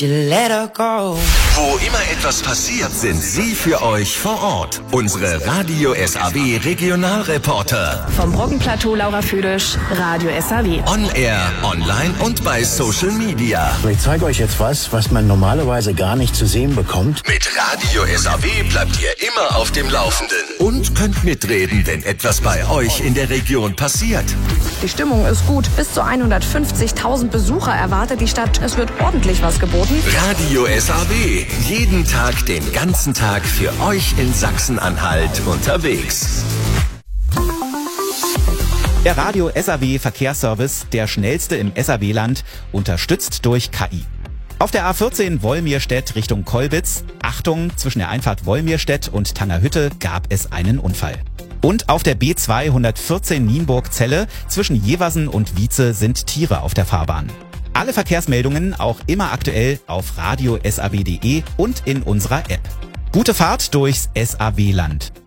Let her go. Wo immer etwas passiert, sind Sie für euch vor Ort. Unsere Radio SAW Regionalreporter. Vom Brockenplateau Laura Füdisch, Radio SAW. On Air, online und bei Social Media. Ich zeige euch jetzt was man normalerweise gar nicht zu sehen bekommt. Mit Radio SAW bleibt ihr immer auf dem Laufenden. Und könnt mitreden, wenn etwas bei euch in der Region passiert. Die Stimmung ist gut. Bis zu 150.000 Besucher erwartet die Stadt. Es wird ordentlich was geboten. Radio SAW. Jeden Tag, den ganzen Tag für euch in Sachsen-Anhalt unterwegs. Der Radio SAW Verkehrsservice, der schnellste im SAW-Land, unterstützt durch KI. Auf der A14 Wolmirstedt Richtung Kolbitz, Achtung, zwischen der Einfahrt Wolmirstedt und Tangerhütte gab es einen Unfall. Und auf der B214 Nienburg-Celle zwischen Jeversen und Wietze sind Tiere auf der Fahrbahn. Alle Verkehrsmeldungen auch immer aktuell auf radiosaw.de und in unserer App. Gute Fahrt durchs SAW-Land.